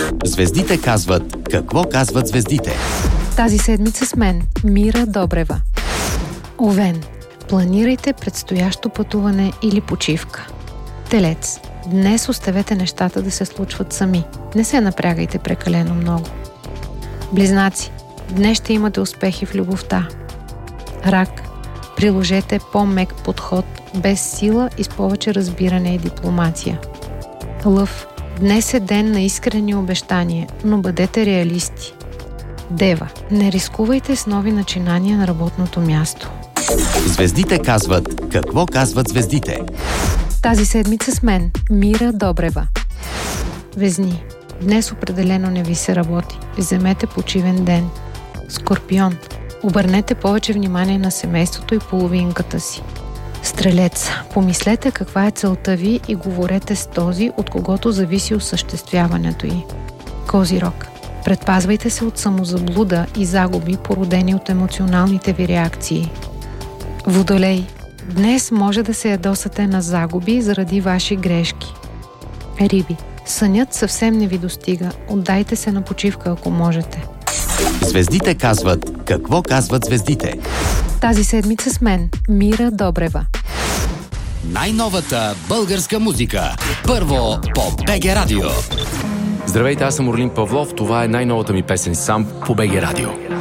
Звездите казват какво казват звездите. Тази седмица с мен Мира Добрева. Овен. Планирайте предстоящо пътуване или почивка. Телец. Днес оставете нещата да се случват сами. Не се напрягайте прекалено много. Близнаци. Днес ще имате успехи в любовта. Рак. Приложете по-мек подход, без сила и с повече разбиране и дипломация. Лъв. Днес е ден на искрени обещания, но бъдете реалисти. Дева. Не рискувайте с нови начинания на работното място. Звездите казват какво казват звездите. Тази седмица с мен Мира Добрева. Везни. Днес определено не ви се работи. Вземете почивен ден. Скорпион. Обърнете повече внимание на семейството и половинката си. Стрелец. Помислете каква е целта ви и говорете с този, от когото зависи осъществяването й. Козирог. Предпазвайте се от самозаблуда и загуби, породени от емоционалните ви реакции. Водолей. Днес може да се ядосате на загуби заради ваши грешки. Риби. Сънят съвсем не ви достига. Отдайте се на почивка, ако можете. Звездите казват какво казват звездите. Тази седмица с мен Мира Добрева. Най-новата българска музика. Първо по БГ Радио. Здравейте, аз съм Орлин Павлов. Това е най-новата ми песен сам по БГ Радио.